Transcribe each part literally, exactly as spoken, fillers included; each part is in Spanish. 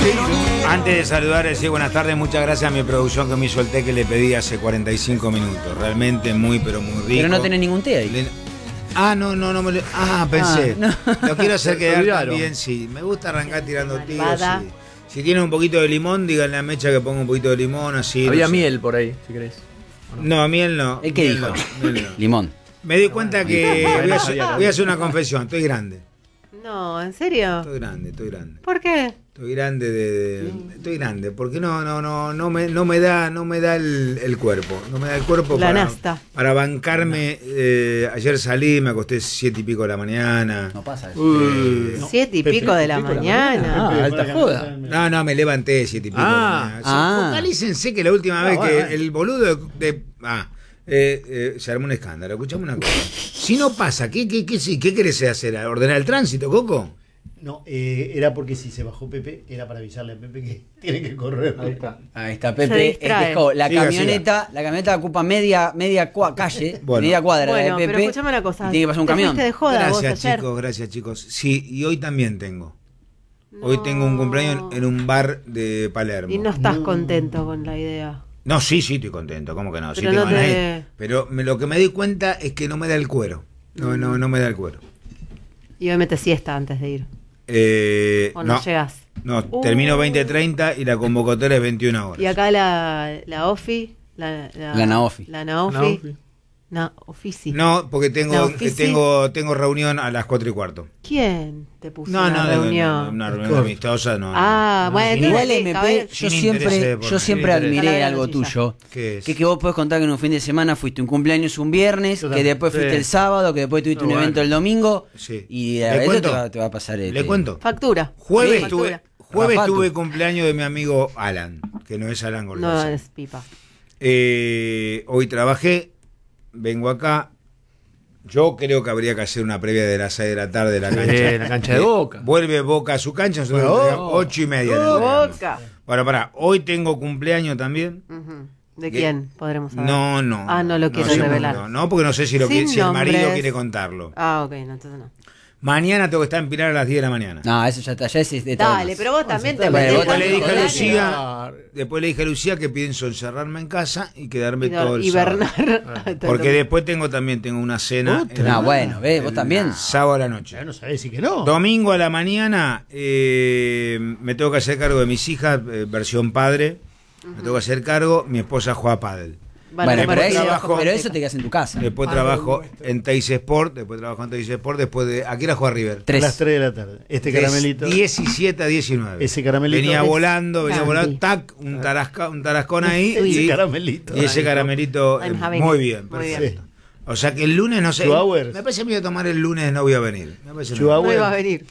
Antes de saludar, decir buenas tardes, muchas gracias a mi producción que me hizo el té que le pedí hace cuarenta y cinco minutos. Realmente muy, pero muy rico. Pero no tenés ningún té ahí. Le... Ah, no, no, no me lo... Ah, pensé. Ah, no. Lo quiero hacer quedar también, sí. Me gusta arrancar tirando tiros, sí. Si tiene un poquito de limón, díganle a Mecha que ponga un poquito de limón, así. Había no miel sé. Por ahí, si querés. No, no miel no. ¿El qué dijo? No, miel no. Limón. Me di cuenta que voy a, hacer, voy a hacer una confesión, estoy grande. No, ¿en serio? Estoy grande, estoy grande. ¿Por qué? Estoy grande de, de estoy grande, porque no, no, no, no me, no me da, no me da el, el cuerpo, no me da el cuerpo la para, nasta. para bancarme. Eh, ayer salí, me acosté siete y pico de la mañana. No pasa eso. Eh, no. Siete y pico de la mañana. Ah, alta joda. No, no, me levanté siete y pico ah, de la mañana. Ah. Focalícense que la última ah, vez bueno. que el boludo de, de ah, eh, eh, se armó un escándalo. Escuchame una cosa. Si no pasa, ¿qué, qué, qué, qué, qué querés hacer? ¿Ordenar el tránsito, Coco? No, eh, era porque si se bajó Pepe, era para avisarle a Pepe que tiene que correr. Ahí está. Ahí está, Pepe. Es que es la siga, camioneta, siga. la camioneta ocupa media, media cua calle, bueno. media cuadra bueno, de Pepe. Pero escuchame una cosa. Y tiene que pasar un ¿Te camión. fuiste de joda Gracias, vos ayer? chicos, gracias, chicos. Sí, y hoy también tengo. No. Hoy tengo un cumpleaños en un bar de Palermo. Y no estás no. contento con la idea. No, sí, sí, estoy contento, ¿cómo que no? Pero, sí no tengo te... ahí. Pero me, lo que me di cuenta es que no me da el cuero. No, no, no me da el cuero. Y hoy metes siesta antes de ir. Eh, ¿O no, no llegás? No, uh. termino veinte treinta y la convocatoria es veintiuna horas. ¿Y acá la, la OFI? La, la, la Naofi. La Naofi. Naofi. Na, Ofici. No, porque tengo, no, eh, tengo tengo reunión a las cuatro y cuarto. ¿Quién te puso no, una no, reunión? No, no, una reunión amistosa, no. Ah, no, bueno, sin, igual M P, yo siempre, yo siempre admiré algo tuyo. ¿Qué es? Que, que vos podés contar que en un fin de semana fuiste un cumpleaños un viernes, que después fuiste sí. el sábado, que después tuviste no, un bueno. evento el domingo. Sí. Y a eso te va, te va a pasar el. ¿Le cuento? Factura. Jueves sí, tuve, jueves tuve cumpleaños de mi amigo Alan, que no es Alan Gordon. No es pipa. Eh, hoy trabajé, vengo acá. Yo creo que habría que hacer una previa de las seis de la tarde de la cancha. Eh, la cancha de Boca. Vuelve Boca a su cancha, nosotros oh, ocho y media. Oh, Boca. Bueno, pará, hoy tengo cumpleaños también. Uh-huh. ¿De quién podremos saber? No, no. Ah, no lo quiero no, revelar. No, no, porque no sé si, lo que, si el marido quiere contarlo. Ah, ok, no, entonces no. Mañana tengo que estar en Pilar a las diez de la mañana. No, eso ya está, ya es de todo. Dale, pero vos también te bueno, después le dije a Lucía, después le dije a Lucía que pienso encerrarme en casa y quedarme y todo el hibernar. sábado. Porque después tengo también tengo una cena. No, bueno, ve, vos también. Sábado a la noche. Ya no sabés si que no. Domingo a la mañana eh, me tengo que hacer cargo de mis hijas, eh, versión padre. Uh-huh. Me tengo que hacer cargo, mi esposa juega pádel. Bueno, bueno pero, eso, trabajo, pero eso te quedas en tu casa. Después ah, trabajo en Teis Sport, después trabajo en Teis Sport, después de... ¿A qué hora juega River? Tres. A las tres de la tarde. Este caramelito. diecisiete a diecinueve. Ese caramelito. Venía es... volando, venía ah, volando, sí. tac, un, tarasca, un tarascón ahí. Ese y, caramelito. Y ese caramelito, eh, muy bien, perfecto. Sí. O sea que el lunes, no sé, me parece que me voy a tomar el lunes, no voy a venir. Me parece no iba a venir.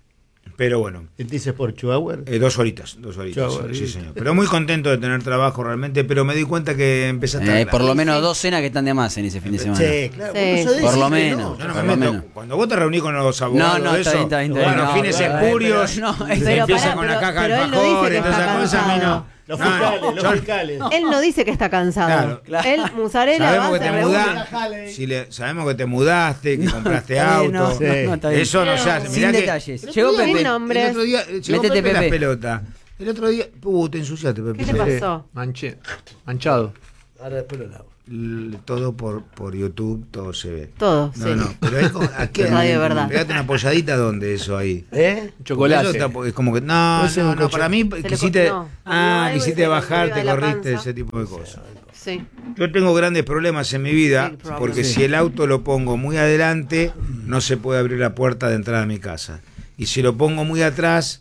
Pero bueno. ¿Dices por Chihuahua? Eh, dos horitas, dos horitas. Sí, señor. Pero muy contento de tener trabajo realmente, pero me di cuenta que empezaste eh, a... Por lo menos dos cenas que están de más en ese fin de semana. Sí, claro. Sí. Por lo menos. No, yo no por me lo meto. menos. Cuando vos te reunís con los abogados, no, no, eso, está bien, está bien, está bien, bueno, no, fines pero, espurios, pero, no, se empieza pará, con pero, la caja pero del fajor, y todas esas cosas, a mí no. Los no, fiscales, no, los yo, fiscales. Él no dice que está cansado. Claro. Él, Musarela, sabemos va, que te se mudaste, si le, sabemos que te mudaste, que compraste auto. No, sí. no, no, eso no se hace. Sin detalles. Llegó Pepe. El otro día llegó Métete, Pepe, Pepe. las pelotas. El otro día, uh, te ensuciaste, Pepe. ¿Qué te pasó? Manché, manchado. Ahora después lo lavo. Todo por, por YouTube, todo se ve. Todo, no, sí. No, pero es como, aquí radio verdad. Pegate una polladita donde eso ahí. ¿Eh? Chocolate. Está, es como que, no, no, no, no para mí quisiste, no. ah, No, quisiste bajar, te corriste, panza. ese tipo de cosas. Sí. Yo tengo grandes problemas en mi vida, porque sí. si el auto lo pongo muy adelante, no se puede abrir la puerta de entrada a mi casa. Y si lo pongo muy atrás,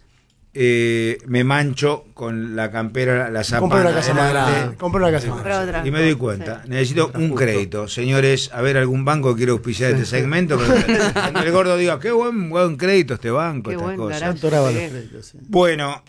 Eh, me mancho con la campera, la zapata. Compra una casa más grande. Compra una casa más grande. Y me doy cuenta, sí. necesito un crédito. Señores, a ver, algún banco que quiera auspiciar este segmento. Cuando el gordo diga, qué buen, buen crédito este banco, qué estas cosas. Créditos, sí. Bueno,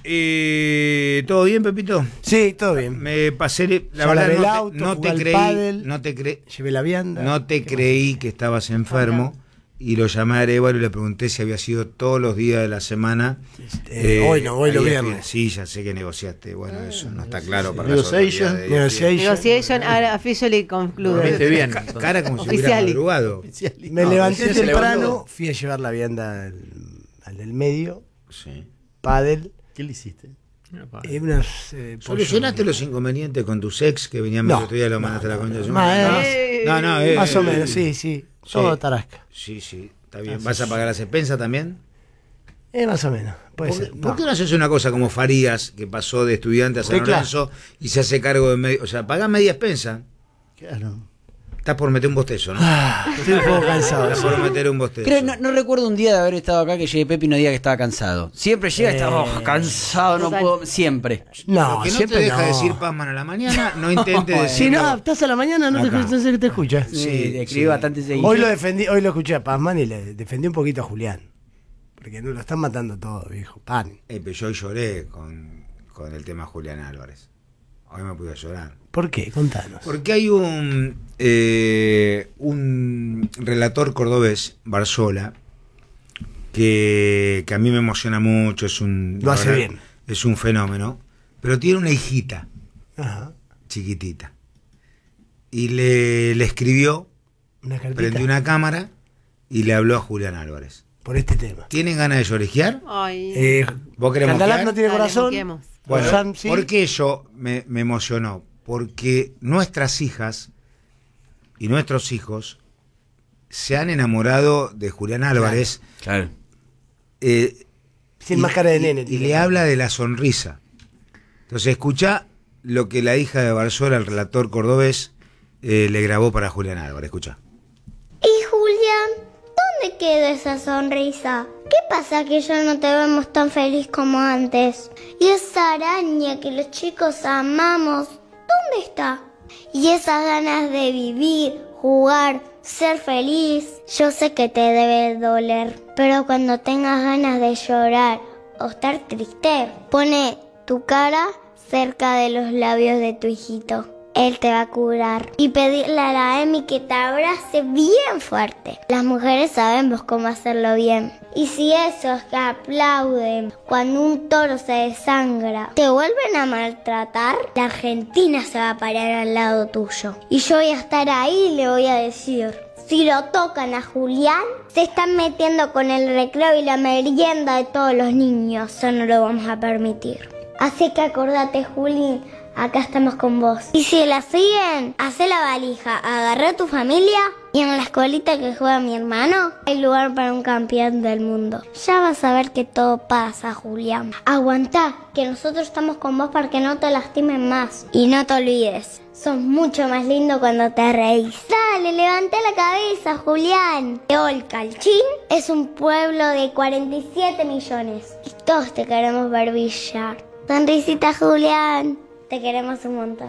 eh, ¿todo bien, Pepito? Sí, todo bien. Me pasé, la ya verdad, no, auto, te, no te creí. Pádel, no te creí. Llevé la vianda. No te creí más? que estabas enfermo. Y lo llamé a Arevalo y le pregunté si había sido todos los días de la semana. Eh, eh, hoy no, hoy lo viernes. Sí, ya sé que negociaste. Bueno, eso no está claro sí, para negotiation, las negotiation, negotiation officially concluded. Viste bien. Cara como si hubiera madrugado. Me no, levanté se temprano, levantó. fui a llevar la vianda al, al del medio. Sí. Pádel. ¿Qué le hiciste? Y unas, eh, ¿Solucionaste pollo. los inconvenientes con tus ex que venían No. el otro día y lo mandaste a la concha de su Más, madre? eh, No, no, eh, más o eh, menos, sí, sí. Todo sí. tarasca. Sí, sí, está bien. ¿Vas a pagar las expensas también? Eh, más o menos, puede ¿Por, ser. ¿Por No. qué no haces una cosa como Farías, que pasó de estudiante a San Sí, claro. Lorenzo y se hace cargo de medio? O sea, pagás media expensa. Claro. Estás por meter un bostezo, ¿no? Ah, estoy un poco cansado. Estás sí. por meter un bostezo. Creo, no, no recuerdo un día de haber estado acá que llegue Pepe y no diga que estaba cansado. Siempre llega y está Eh, oh, cansado, no total. puedo. Siempre. No, Lo que no te siempre deja no. decir Pazman a la mañana, no intente Si decirlo. no, estás a la mañana, no te, Acá. no sé qué te escuchas. Sí, Sí, le escribí sí. bastante seguido. Hoy lo defendí, hoy lo escuché a Pazman y le defendí un poquito a Julián. Porque no lo están matando todo, viejo. Pan. Eh, pero yo hoy lloré con, con el tema Julián Álvarez. Hoy me pude llorar. ¿Por qué? Contanos. Porque hay un, eh, un relator cordobés, Barzola, que, que a mí me emociona mucho, es un, Lo hace bien. es un fenómeno, pero tiene una hijita Ajá. chiquitita. Y le, le escribió, Una cartita prendió una cámara y le habló a Julián Álvarez. por este tema. ¿Tienen ganas de lloriquear? Ay. Eh, ¿Vos querés Candalás moquear? no tiene Dale, corazón. moqueemos. Bueno, Sam, sí. ¿por qué eso me, me emocionó? Porque nuestras hijas y nuestros hijos se han enamorado de Julián Álvarez. Claro. eh, Sin y- más cara de y- nene. Y, tiene. le habla de la sonrisa. Entonces, escucha lo que la hija de Barzola, el relator cordobés, eh, le grabó para Julián Álvarez. Escucha. Y Julián, ¿dónde quedó esa sonrisa? ¿Qué pasa que ya no te vemos tan feliz como antes? Y esa araña que los chicos amamos, ¿dónde está? Y esas ganas de vivir, jugar, ser feliz, yo sé que te debe doler. Pero cuando tengas ganas de llorar o estar triste, pone tu cara cerca de los labios de tu hijito. Él te va a curar. Y pedirle a la Emi que te abrace bien fuerte. Las mujeres sabemos cómo hacerlo bien. Y si esos que aplauden cuando un toro se desangra te vuelven a maltratar, la Argentina se va a parar al lado tuyo. Y yo voy a estar ahí y le voy a decir: si lo tocan a Julián, se están metiendo con el recreo y la merienda de todos los niños. Eso no lo vamos a permitir. Así que acordate, Juli, acá estamos con vos. Y si la siguen, hacé la valija, agarré a tu familia y en la escuelita que juega mi hermano hay lugar para un campeón del mundo. Ya vas a ver que todo pasa, Julián. Aguantá, que nosotros estamos con vos para que no te lastimen más. Y no te olvides, sos mucho más lindo cuando te reís. Dale, levanta la cabeza, Julián. Teolcalchín es un pueblo de cuarenta y siete millones y todos te queremos ver brillar. Sonrisita, Julián. Te queremos un montón.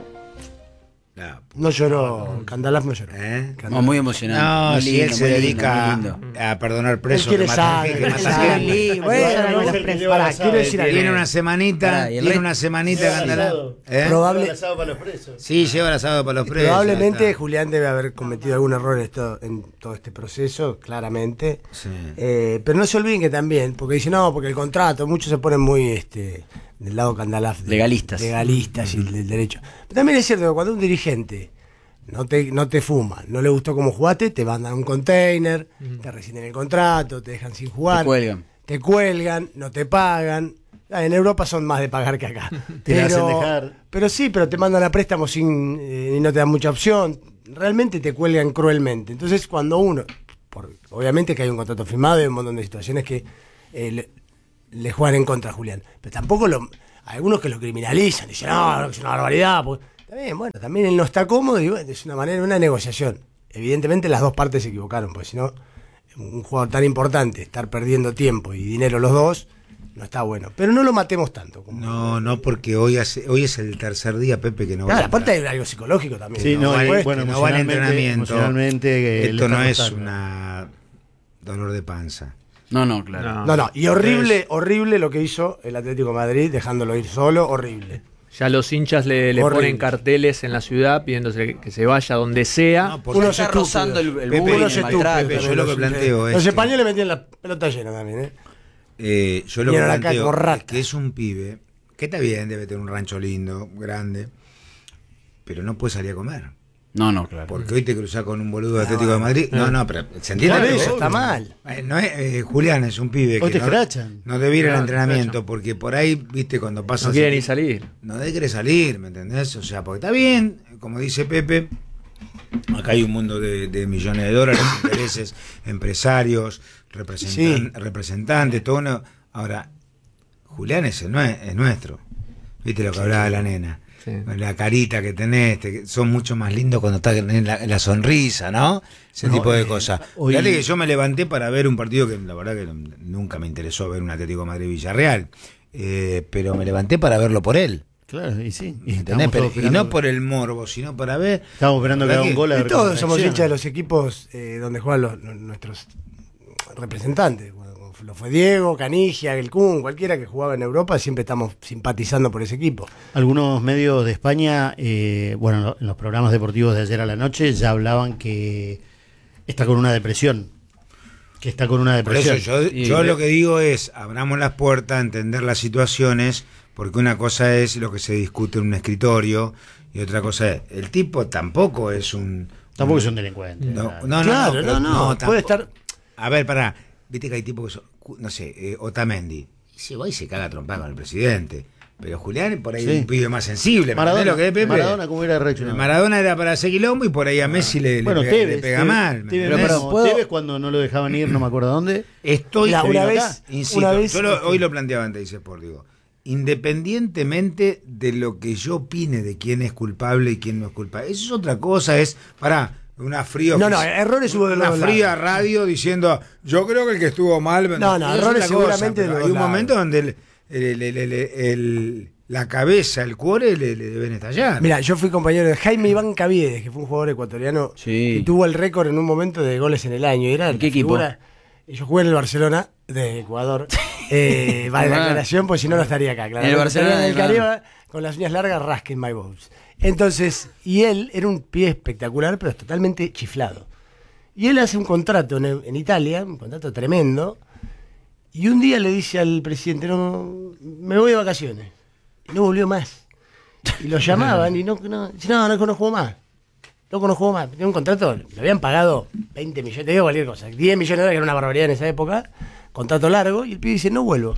No, No lloró, Candalás no lloró. ¿eh? No, muy emocionante. No, muy si lindo, él se muy lindo, dedica muy lindo. a, a perdonar presos, quiere que matan sangre, gente, que quiere matan sangre. gente. Sí, bueno, Ayudaron bueno, a el que pará, lleva el asado, quiero decir eh, algo. Tiene una semanita, Pará, y el tiene re- una semanita Lleva el Candalás. asado. ¿Eh? Probable- Lleva el asado para los presos. Sí, lleva el asado para los presos. Probablemente ya está. Julián debe haber cometido algún error en, esto- en todo este proceso, claramente. Sí. Eh, pero no se olviden que también, porque dicen, no, porque el contrato, muchos se ponen muy este del lado Candalás. de- Legalistas. Legalistas y del derecho. Pero también es cierto que cuando un dirigente no te, no te fuma, no le gustó cómo jugaste, te mandan un container, te rescinden el contrato, te dejan sin jugar. Te cuelgan. Te cuelgan, no te pagan. Ah, en Europa son más de pagar que acá. Te la hacen dejar. Pero sí, pero te mandan a préstamo sin, eh, y no te dan mucha opción. Realmente te cuelgan cruelmente. Entonces, cuando uno, por, obviamente que hay un contrato firmado y hay un montón de situaciones que eh, le, le juegan en contra a Julián. Pero tampoco lo, hay algunos que lo criminalizan, dicen, no, es una barbaridad. Pues, también, bueno, también él no está cómodo y bueno, es una manera, una negociación. Evidentemente las dos partes se equivocaron, porque si no, un jugador tan importante, estar perdiendo tiempo y dinero los dos, no está bueno. Pero no lo matemos tanto. Como No, no, porque hoy, hace, hoy es el tercer día, Pepe, que no Claro, va a aparte entrar. hay algo psicológico también. Sí, no, vale, y, Pues, bueno, no va al emocionalmente- entrenamiento. emocionalmente, eh, le Esto está no es costando. una dolor de panza. No, no, claro. No. No, no, y horrible, horrible lo que hizo el Atlético de Madrid, dejándolo ir solo, horrible. Ya los hinchas le, le Horrible. ponen carteles en la ciudad pidiéndose que se vaya donde sea. No, porque Uno está es estúpido. rozando el, el Pepe, bullying, uno el es estúpido, maltrato. Pepe, yo lo que planteo es Los que- españoles metían la pelota llena también, ¿eh? Eh, yo lo que Vinieron acá planteo como es ratas. que es un pibe, que está bien, debe tener un rancho lindo, grande, pero no puede salir a comer. No, no, claro. Porque hoy te cruzás con un boludo de Atlético de Madrid. No, no, pero ¿se entiende? Claro, que eso está mal. Eh, no es, eh, Julián es un pibe Hoy que te no, escrachan. no debe ir al No, entrenamiento porque por ahí, viste, cuando pasa... No quiere ni salir. No debe querer salir, ¿me entendés? O sea, porque está bien, como dice Pepe, acá hay un mundo de, de millones de dólares, intereses, empresarios, representan, Sí. representantes, todo uno. Ahora, Julián es, el nue- es nuestro. ¿Viste lo que hablaba la nena? Sí. La carita que tenés, te- son mucho más lindos cuando estás en la, la sonrisa, ¿no? Ese No, tipo de eh, cosas. hoy- Fíjate que yo me levanté para ver un partido que la verdad que nunca me interesó ver un Atlético de Madrid-Villarreal, eh, pero me levanté para verlo por él. Claro, y sí. Y, ¿Entendés? estamos Pero- todos y esperando- no por el morbo, sino para ver. Estamos esperando que ¿Verdad haga un que- gol. a Y ver todos cómo somos reacciona. hinchas de los equipos eh, donde juegan los, los- nuestros representantes. Bueno, lo fue Diego, Canigia, el Kun, cualquiera que jugaba en Europa, siempre estamos simpatizando por ese equipo. Algunos medios de España, eh, bueno, en los programas deportivos de ayer a la noche ya hablaban que está con una depresión. Que está con una Por eso depresión. yo, Y yo ve- lo que digo es, abramos las puertas, entender las situaciones, porque una cosa es lo que se discute en un escritorio y otra cosa es, el tipo tampoco es un... Tampoco un- es un delincuente. No, ¿verdad? no, no, Claro, no, pero no, no, tampoco- puede estar- A ver, pará, viste que hay tipos que son, cu- no sé, eh, Otamendi, y se va y se caga a trompar con el presidente, pero Julián por ahí Sí. es un pibe más sensible, ¿me Maradona, entendés lo que es, Pepe? Maradona, ¿cómo era recho? Maradona era para hacer quilombo y por ahí a Messi le, le Bueno, pega, Tevez, le pega Tevez, mal. ¿me Tevez, entendés? mismo, ¿puedo? Tevez cuando no lo dejaban ir, no me acuerdo a dónde. Estoy Mira, te una digo vez- acá, insisto, una vez- yo lo- hoy lo planteaba antes, dice Sport, digo, independientemente de lo que yo opine de quién es culpable y quién no es culpable, eso es otra cosa, es para una fría No, no, ofici- errores hubo de una los dos fría lados. radio diciendo yo creo que el que estuvo mal No, no, eso es errores otra cosa, seguramente de pero los hay un dos lados. momento donde el, el- el- el- el- la cabeza, el cuore le, le deben estallar. Mira, yo fui compañero de Jaime Iván Caviedes, que fue un jugador ecuatoriano Sí. que tuvo el récord en un momento de goles en el año. Era ¿En qué la equipo? figura- Yo jugué en el Barcelona de Ecuador. Eh, vale la Ah. aclaración, pues si no, no estaría acá. Claro. En el Barcelona En el de Ecuador. Caribe, con las uñas largas, rasquen my balls. Entonces, y él era un pie espectacular, pero totalmente chiflado. Y él hace un contrato en, en Italia, un contrato tremendo, y un día le dice al presidente, no, me voy de vacaciones. Y no volvió más. Y lo llamaban y no, no, dice, no, no, no jugó más. Loco, no jugó más. Tenía un contrato, le habían pagado veinte millones, te digo cualquier cosa, diez millones de dólares, que era una barbaridad en esa época, contrato largo, y el pibe dice, no vuelvo.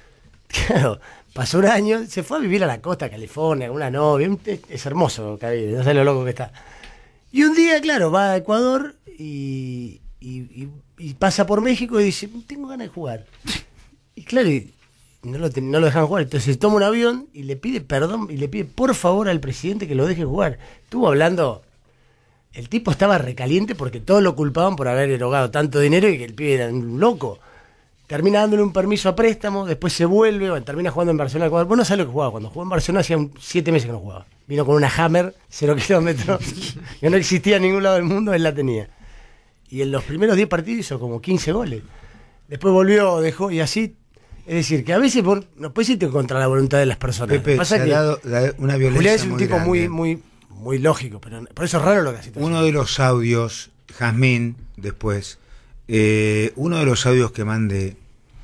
Claro, pasó un año, se fue a vivir a la costa, California, con una novia, un- es, es hermoso, Caviedes, no sé lo loco que está. Y un día, claro, va a Ecuador y, y, y- y pasa por México y dice, tengo ganas de jugar. Y claro, y no lo, ten- no lo dejan jugar. Entonces toma un avión y le pide perdón y le pide por favor al presidente que lo deje jugar. Estuvo hablando, el tipo estaba recaliente porque todos lo culpaban por haber erogado tanto dinero y que el pibe era un loco. Termina dándole un permiso a préstamo, después se vuelve, bueno, termina jugando en Barcelona. Vos no sabés lo que jugaba. Cuando jugó en Barcelona hacía un, siete meses que no jugaba. Vino con una Hammer, cero kilómetros, que no existía en ningún lado del mundo, él la tenía. Y en los primeros diez partidos hizo como quince goles. Después volvió, dejó, y así. Es decir, que a veces vos no puedes irte contra la voluntad de las personas. Pepe, Pasa se ha que dado la- una violencia Julián es un muy tipo muy, grande. muy, muy lógico, pero por eso es raro lo que hace. Uno de los audios, Jazmín, después, eh, uno de los audios que mandé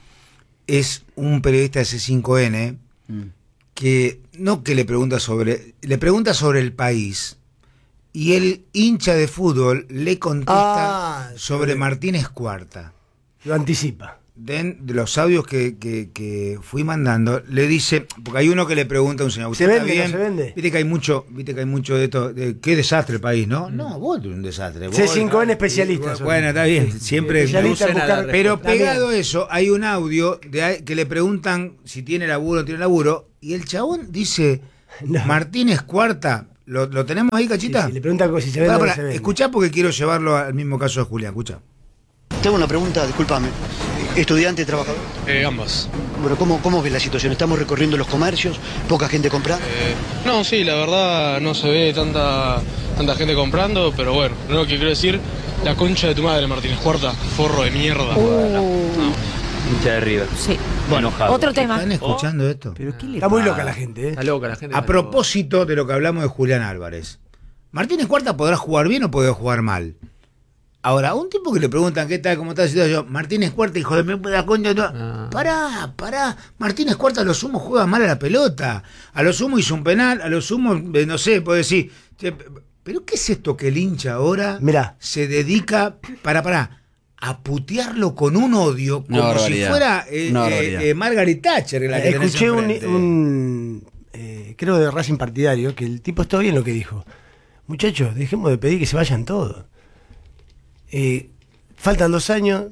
es un periodista de C cinco N Mm. que no que le pregunta sobre, le pregunta sobre el país y el hincha de fútbol le contesta Ah, sobre sí. Martínez Cuarta. Lo anticipa. De, de los audios que, que, que fui mandando, le dice, porque hay uno que le pregunta a un señor, ¿Se ¿usted está vende, no bien? se vende? Viste que hay mucho, viste que hay mucho de esto, de, qué desastre el país, ¿no? No, vos eres un desastre. Vos- C cinco N especialista. Bueno, bueno, está bien, siempre. Especialista en Usen a la buscar- Pero También. pegado a eso, hay un audio de ahí que le preguntan si tiene laburo o no tiene laburo, y el chabón dice, No. Martínez Cuarta, ¿lo, lo tenemos ahí, Cachita? Sí, sí, le pregunta si se vende Pará, o no pará, se vende. escuchá porque quiero llevarlo al mismo caso de Julián, escuchá. Tengo una pregunta, discúlpame. ¿Estudiante, trabajador? Eh, ambas. Bueno, ¿cómo, ¿cómo ves la situación? ¿Estamos recorriendo los comercios? ¿Poca gente compra? Eh, no, sí, la verdad no se ve tanta tanta gente comprando, pero bueno, lo que quiero decir, la concha de tu madre, Martínez Cuarta, forro de mierda. Hincha de River. Sí. Bueno, Otro tema. ¿Están escuchando esto? ¿Pero qué le Está muy pasa? loca la gente, ¿eh? Está loca la gente. A está propósito de lo que hablamos de Julián Álvarez, Martínez Cuarta podrá jugar bien o podrá jugar mal. Ahora, un tipo que le preguntan qué tal, cómo está la situación, Martínez Cuarta, hijo de mi la concha, no. Ah. Pará, pará. Martínez Cuarta a lo sumo juega mal a la pelota. A lo sumo hizo un penal, a lo sumo, eh, no sé, puedo decir, che, ¿pero qué es esto que el hincha ahora Mirá. se dedica, para, para, a putearlo con un odio, como No, si fuera eh, no, eh, eh, Margaret Thatcher? La que Escuché un, enfrente. un eh, creo de Racing partidario, que el tipo está bien lo que dijo. Muchachos, dejemos de pedir que se vayan todos. Eh, faltan dos años.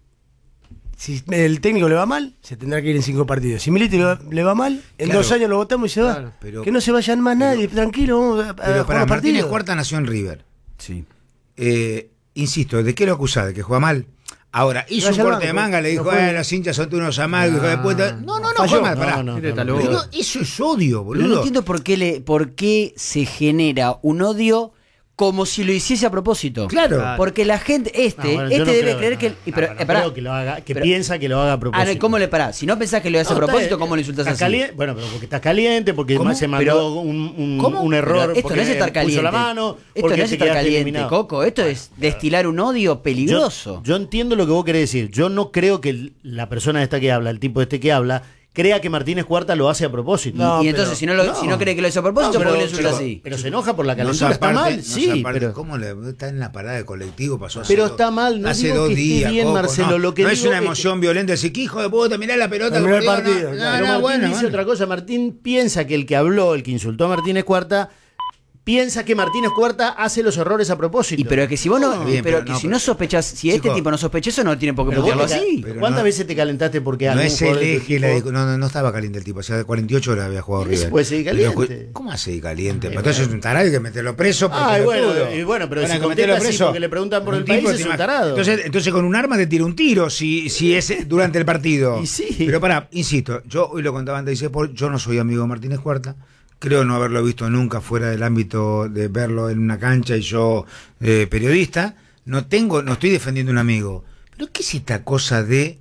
Si el técnico le va mal, se tendrá que ir en cinco partidos. Si Milito le va, le va mal, en Claro. dos años lo votamos y se va. Claro, pero- que no se vayan más nadie, tranquilo, vamos a, a Pero jugar para los Martínez partidos. Cuarta nació en River. Sí. Eh, insisto, ¿de qué lo acusás? ¿De que juega mal? Ahora, hizo un Vaya al corte de banco, manga, le dijo, no fue- eh, los hinchas son tú unos amagos, hijo de puta. No, no, no, Falló. juega mal, pará. No, no, Este no, está no. loco. Pero eso es odio, Pero boludo. no entiendo por qué, le, por qué se genera un odio como si lo hiciese a propósito. Claro. Claro. Porque la gente, este, No, bueno, yo este no debe creo, creer no, que... no, y pero, no, eh, no pará. creo que lo haga, que Pero- piensa que lo haga a Ah, propósito. no, ¿cómo le parás? Si no pensás que lo hace No, a propósito, está- ¿cómo lo insultás está así? caliente- bueno, pero porque estás caliente, porque ¿Cómo? se mandó Pero- un, un, ¿Cómo? un error. Pero esto porque no es estar puso caliente. la mano. Esto porque no es te estar quedaste caliente, eliminado. Coco. Esto es destilar un odio Yo, peligroso. yo entiendo lo que vos querés decir. Yo no creo que el- la persona esta que habla, el tipo este que habla, crea que Martínez Cuarta lo hace a propósito. Y- No, y pero- entonces, si no, lo, no. si no cree que lo hizo a propósito, No, ¿por qué pero- lo insulta pero- así? Pero se enoja por la No calentura. se está aparte- mal, no sí, se aparte- pero... ¿Cómo le está en la parada de colectivo? Pasó hace Pero dos- está mal, no hace digo dos que esté días. bien, Coco, Marcelo, no, lo que no digo es una es que- emoción violenta decir que hijo de puta, mirá la pelota. Mirá el corrió, partido, no, claro. no, Pero no, Martín bueno, dice bueno. otra cosa. Martín piensa que el que habló, el que insultó a Martínez Cuarta, piensa que Martínez Cuarta hace los errores a propósito. Y pero es que si vos no, No, bien, pero, pero que no, si pero- no sospechás, si este Chico, tipo no sospecha eso, no tiene por qué Pero vos putearlo te ca- así. Pero ¿Cuántas no- veces te calentaste porque No algún es el jugador de tu eje, la equipo- de- no, no, no estaba caliente el tipo, o sea, cuarenta y ocho horas había jugado Sí, River. puede seguir Pero, caliente. ¿cómo hace seguir caliente? Eh, Pero entonces es bueno. un tarado, hay que meterlo preso. porque Ah, y lo bueno, pudo. y bueno, pero Bueno, si hay que contesta meterlo así preso. porque le preguntan por Un el tipo, país, te es un imag- tarado. Entonces, entonces con un arma te tira un tiro si, si es durante el partido. Y sí. Pero pará, insisto, yo hoy lo contaba antes, dice, por- yo no soy amigo de Martínez Cuarta. Creo no haberlo visto nunca fuera del ámbito de verlo en una cancha y yo eh, periodista. No tengo, no estoy defendiendo a un amigo. Pero ¿qué es esta cosa de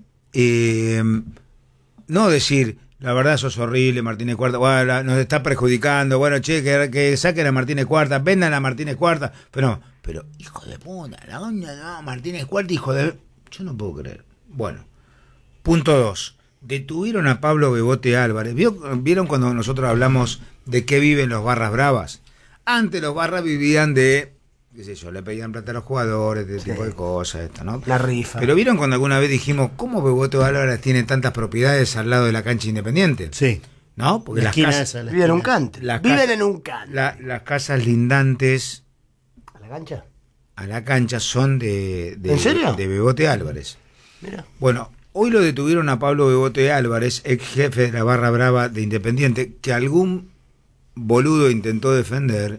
eh, no decir, la verdad sos horrible, Martínez Cuarta, bueno, nos está perjudicando, bueno, che, que, que saquen a Martínez Cuarta, vendan a Martínez Cuarta, pero no, pero hijo de puta, la onda, no, Martínez Cuarta, hijo de... Yo no puedo creer. Bueno, punto dos. Detuvieron a Pablo Bebote Álvarez. ¿Vio- ¿Vieron cuando nosotros hablamos de qué viven los barras bravas? Antes los barras vivían de, qué sé yo, le pedían plata a los jugadores, de ese tipo de cosas, esto, ¿no? La rifa. Pero ¿vieron cuando alguna vez dijimos cómo Bebote Álvarez tiene tantas propiedades al lado de la cancha Independiente? Sí. ¿No? Porque La las esquina casas, esa, la Viven en un esquina. cante. Las Viven casas- en un cante. la- las casas lindantes ¿A la cancha? a la cancha son de, de, ¿En serio? de Bebote Álvarez. Mira. Bueno, hoy lo detuvieron a Pablo Bebote Álvarez, ex jefe de la barra brava de Independiente, que algún boludo intentó defender,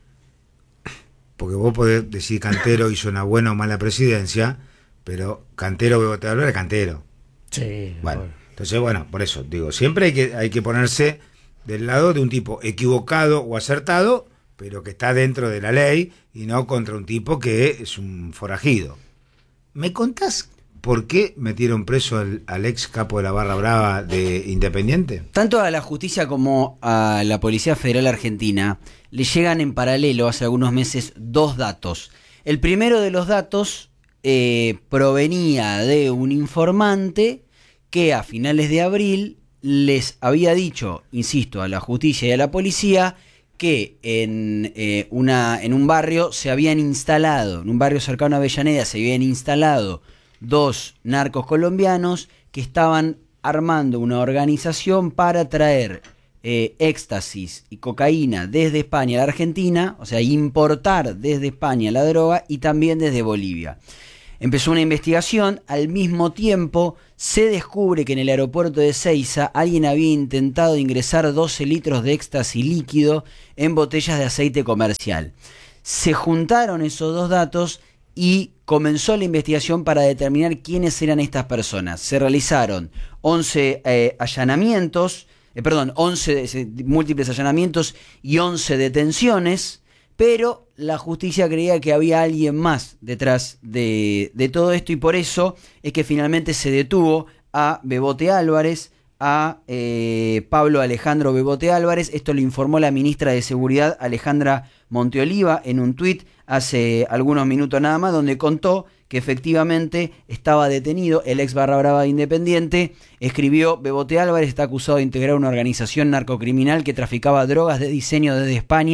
porque vos podés decir Cantero hizo una buena o mala presidencia, pero Cantero Bebote Álvarez, Cantero. Sí. Bueno, entonces, bueno, por eso digo, siempre hay que, hay que ponerse del lado de un tipo equivocado o acertado, pero que está dentro de la ley y no contra un tipo que es un forajido. ¿Me contás por qué metieron preso al, al ex capo de la barra brava de Independiente? Tanto a la justicia como a la Policía Federal Argentina le llegan en paralelo hace algunos meses dos datos. El primero de los datos eh, provenía de un informante que a finales de abril les había dicho, insisto, a la justicia y a la policía que en, eh, una, en un barrio se habían instalado, en un barrio cercano a Avellaneda se habían instalado dos narcos colombianos que estaban armando una organización para traer eh, éxtasis y cocaína desde España a la Argentina, o sea, importar desde España la droga y también desde Bolivia. Empezó una investigación, al mismo tiempo se descubre que en el aeropuerto de Ezeiza alguien había intentado ingresar doce litros de éxtasis líquido en botellas de aceite comercial. Se juntaron esos dos datos y comenzó la investigación para determinar quiénes eran estas personas. Se realizaron once eh, allanamientos, eh, perdón, once eh, múltiples allanamientos y once detenciones, pero la justicia creía que había alguien más detrás de, de todo esto y por eso es que finalmente se detuvo a Bebote Álvarez, a eh, Pablo Alejandro Bebote Álvarez. Esto lo informó la ministra de Seguridad Alejandra Monteoliva en un tuit hace algunos minutos nada más, donde contó que efectivamente estaba detenido el ex barra brava de Independiente. Escribió: Bebote Álvarez está acusado de integrar una organización narcocriminal que traficaba drogas de diseño desde España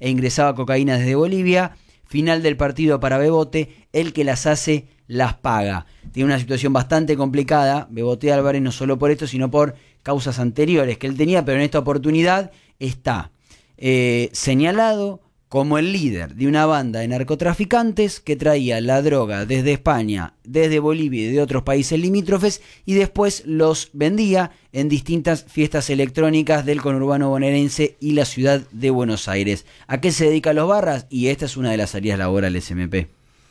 e ingresaba cocaína desde Bolivia. Final del partido para Bebote, el que las hace las paga. Tiene una situación bastante complicada, Bebote Álvarez, no solo por esto, sino por causas anteriores que él tenía, pero en esta oportunidad está eh, señalado como el líder de una banda de narcotraficantes que traía la droga desde España, desde Bolivia y de otros países limítrofes y después los vendía en distintas fiestas electrónicas del conurbano bonaerense y la ciudad de Buenos Aires. ¿A qué se dedican los barras? Y esta es una de las salidas laborales, M P.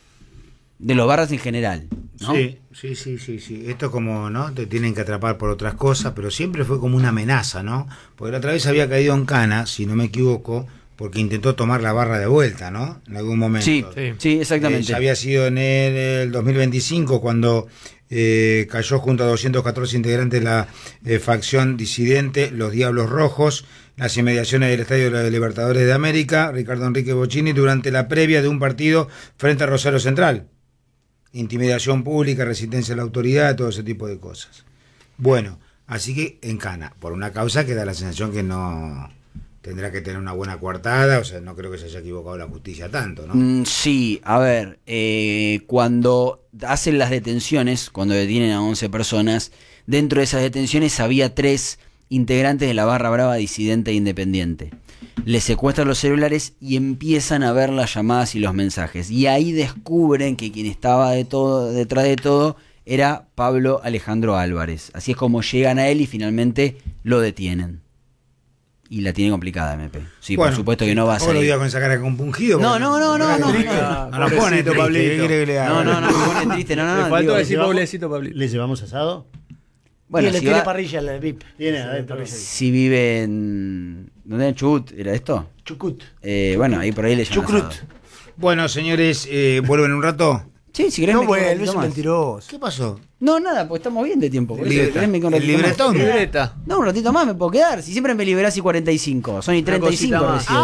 De los barras en general, ¿no? Sí, sí, sí, sí, sí. Esto como, ¿no? Te tienen que atrapar por otras cosas, pero siempre fue como una amenaza, ¿no? Porque la otra vez había caído en cana, si no me equivoco, porque intentó tomar la barra de vuelta, ¿no? En algún momento. Sí, sí, sí, exactamente. Eh, había sido en el, el dos mil veinticinco cuando eh, cayó junto a doscientos catorce integrantes de la eh, facción disidente Los Diablos Rojos, las inmediaciones del Estadio de los Libertadores de América, Ricardo Enrique Bocchini, durante la previa de un partido frente a Rosario Central. Intimidación pública, resistencia a la autoridad, todo ese tipo de cosas. Bueno, así que en cana, por una causa que da la sensación que no tendrá que tener una buena coartada, o sea, no creo que se haya equivocado la justicia tanto, ¿no? Mm, sí, a ver, eh, cuando hacen las detenciones, cuando detienen a once personas, dentro de esas detenciones había tres integrantes de la barra brava disidente e independiente. Les secuestran los celulares y empiezan a ver las llamadas y los mensajes. Y ahí descubren que quien estaba de todo, detrás de todo era Pablo Alejandro Álvarez. Así es como llegan a él y finalmente lo detienen. Y la tiene complicada, M P. Sí, bueno, por supuesto que no va a salir. lo diga con esa cara compungido. No, no, no, no, no. No, no nos pone triste, ¿qué quiere que le haga? No, no, no, me pone triste. No, no, no. Le faltó digo, decir llevamos- pobrecito Pablito. ¿Le llevamos asado? bueno, tiene si, tiene va- parrilla en el V I P. Tiene Sí, adentro. parrilla. si vive en... ¿Dónde? ¿En Chubut? ¿Era esto? Chucut. Eh, bueno, ahí por ahí le llaman Chucrut. asado. Bueno, señores, eh, ¿vuelven un rato? Sí, si querés No, me quedo un bueno, ratito es un más. mentiroso. ¿Qué pasó? No, nada, pues estamos bien de tiempo. por eso, Libreta. ¿querés me quedo un El ratito más? libretón. Libreta. No, un ratito más me puedo quedar. Si siempre me liberás y cuarenta y cinco. Son y treinta y cinco cosita más. recién.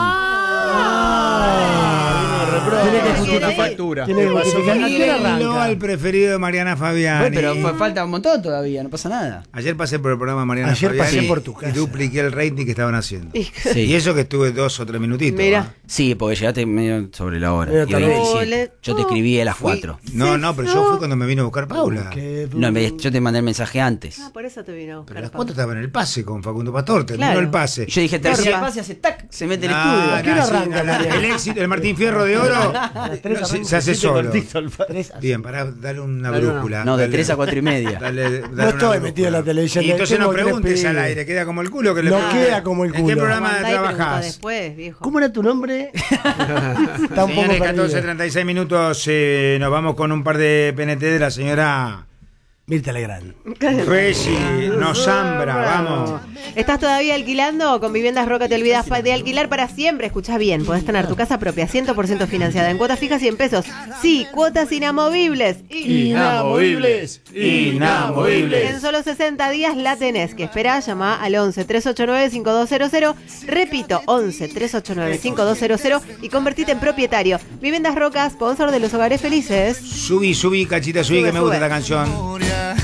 Tiene que Una justificar. factura. Tiene que justificar. ¿A qué hora Mírenlo arranca? al preferido de Mariana Fabiani. Bueno, pero fa- falta un montón todavía, no pasa nada. Ayer pasé por el programa de Mariana Ayer Fabiani pasé por tu casa. y dupliqué el rating que estaban haciendo. Y- Sí. Y eso que estuve dos o tres minutitos. Mira. ¿va? Sí, porque llegaste medio sobre la hora. Medio Y tarde. veintisiete. Yo te escribí a las Fui- cuatro. No, no, pero yo fui cuando me vino a buscar Paula. Que- No, en vez- yo te mandé el mensaje antes. Ah, por eso te vino a Pero buscar. a las Pablo. cuatro estaba en el pase con Facundo Pastor, terminó Claro. el pase. Y yo dije, tercera Garpa. pase, hace tac, se mete el No, estudio. ¿A qué hora no, sí, arranca, no, no, Mariana? el éxito, el Martín Fierro de Oro tres no, se, arranca, se hace solo. Tres a- Bien, para darle una Dale una- brújula. No, de Dale- tres a cuatro y media. dale- dale No una estoy brújula. metido en la televisión, Y entonces tengo no tres preguntes pibes. al aire, queda como el culo que le No pregunté. queda como el ¿En qué culo. programa Aguantá y pregunta trabajás? después, viejo. ¿Cómo era tu nombre? Está un poco Señores, catorce perdido. treinta y seis minutos, eh, nos vamos con un par de P N T de la señora Mirta Legrand. Regi, nos ambra, vamos. ¿Estás todavía alquilando? Con Viviendas Roca te olvidas pa- de alquilar para siempre. Escuchás bien, podés tener tu casa propia cien por ciento financiada en cuotas fijas cien pesos. Sí, cuotas inamovibles. Inamovibles. Inamovibles. En solo sesenta días la tenés que esperar. Llama al once, tres ocho nueve, cinco dos cero cero. Repito, once, tres ocho nueve, cinco dos cero cero y convertite en propietario. Viviendas Roca, sponsor de los hogares felices. Subí, subí, cachita, subí, Sube, que me gusta sube. esta canción.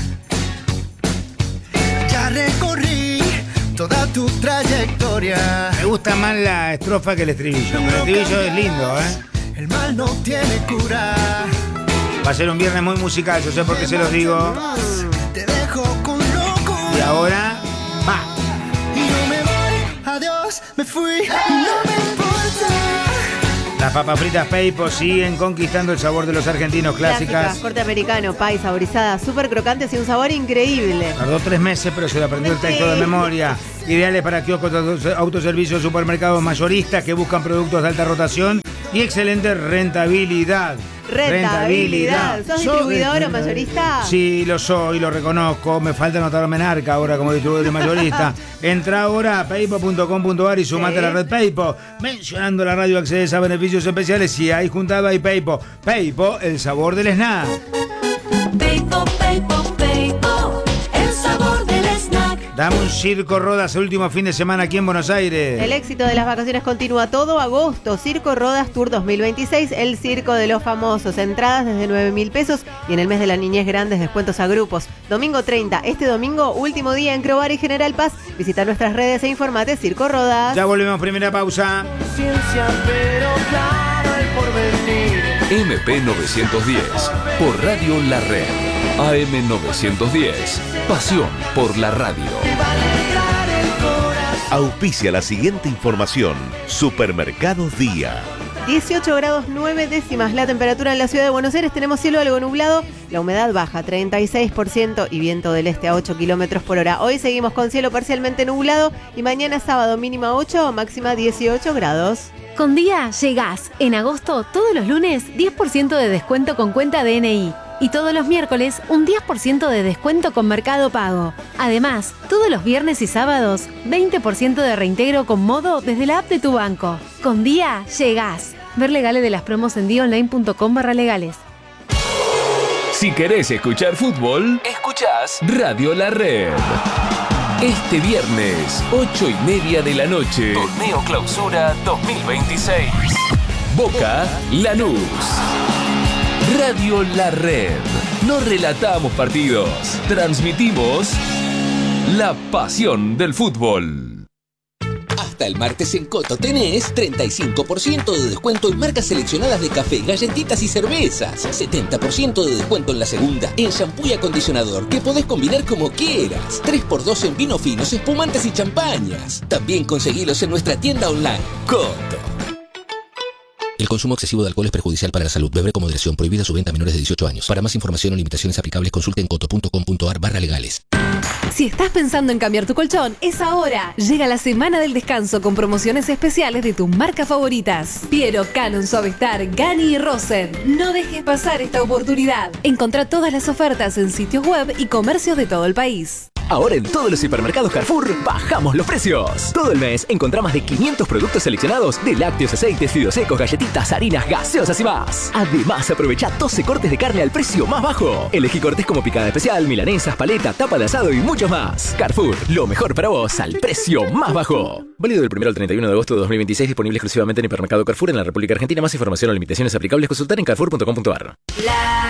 Ya recorrí toda tu trayectoria. Me gusta más la estrofa que el estribillo, pero el estribillo es lindo, ¿eh? El mal no tiene cura. Va a ser un viernes muy musical, yo sé por qué se los digo. Te dejo con locura. Y ahora, va. Y no me voy, adiós, me fui. No me importa. Las papas fritas Peipo siguen conquistando el sabor de los argentinos, clásicas. Corte americano, pay, saborizadas, súper crocantes y un sabor increíble. Tardó tres meses, pero se le aprendió el texto de memoria. Ideales para kioscos, autos- autoservicios, supermercados mayoristas que buscan productos de alta rotación y excelente rentabilidad. Rentabilidad. ¿Sos distribuidor o mayorista? Sí, lo soy, lo reconozco. Me falta anotarme en Arca ahora como distribuidor y mayorista. Entra ahora a paypo punto com punto ar y sumate Sí. a la red Paypo. Mencionando la radio accedes a beneficios especiales y ahí juntado hay Paypo. Paypo, el sabor del snack. Peipo, Peipo, Peipo, el sabor del snack. Dame un Circo Rodas el último fin de semana aquí en Buenos Aires. El éxito de las vacaciones continúa todo agosto. Circo Rodas Tour dos mil veintiséis, el circo de los famosos. Entradas desde nueve mil pesos y en el mes de la niñez grandes descuentos a grupos. Domingo treinta, este domingo, último día en Crobar y General Paz. Visita nuestras redes e informate Circo Rodas. Ya volvemos, primera pausa. Ciencia, pero claro el porvenir. M P novecientos diez, por Radio La Red. A M novecientos diez, pasión por la radio. Auspicia la siguiente información. Supermercados Día. dieciocho grados nueve décimas la temperatura en la ciudad de Buenos Aires. Tenemos cielo algo nublado, la humedad baja treinta y seis por ciento y viento del este a ocho kilómetros por hora. Hoy seguimos con cielo parcialmente nublado y mañana sábado mínima ocho, máxima dieciocho grados. Con Día llegás. En agosto, todos los lunes, diez por ciento de descuento con cuenta D N I. Y todos los miércoles, un diez por ciento de descuento con Mercado Pago. Además, todos los viernes y sábados, veinte por ciento de reintegro con Modo desde la app de tu banco. Con Día llegás. Ver legales de las promos en dionline.com barra legales. Si querés escuchar fútbol, escuchás Radio La Red. Este viernes, ocho y media de la noche, Torneo Clausura dos mil veintiséis. Boca Lanús. Radio La Red. No relatamos partidos, transmitimos la pasión del fútbol. Hasta el martes en Coto tenés treinta y cinco por ciento de descuento en marcas seleccionadas de café, galletitas y cervezas. setenta por ciento de descuento en la segunda en shampoo y acondicionador que podés combinar como quieras. tres por dos en vinos finos, espumantes y champañas. También conseguilos en nuestra tienda online. Coto. El consumo excesivo de alcohol es perjudicial para la salud. Beber con moderación. Prohibida su venta a menores de dieciocho años. Para más información o limitaciones aplicables, consulte en coto punto com punto ar barra legales. Si estás pensando en cambiar tu colchón, es ahora. Llega la semana del descanso con promociones especiales de tus marcas favoritas. Piero, Canon, Suavestar, Gani y Rosen. No dejes pasar esta oportunidad. Encontrá todas las ofertas en sitios web y comercios de todo el país. Ahora en todos los supermercados Carrefour bajamos los precios. Todo el mes encontrá más de quinientos productos seleccionados de lácteos, aceites, fideos secos, galletitas, harinas, gaseosas y más. Además, aprovecha doce cortes de carne al precio más bajo. Elegí cortes como picada especial, milanesas, paleta, tapa de asado y mucho más. Carrefour, lo mejor para vos al precio más bajo. Válido del primero al treinta y uno de agosto de dos mil veintiséis, disponible exclusivamente en Hipermercado Carrefour en la República Argentina. Más información o limitaciones aplicables, consultar en carrefour punto com punto ar.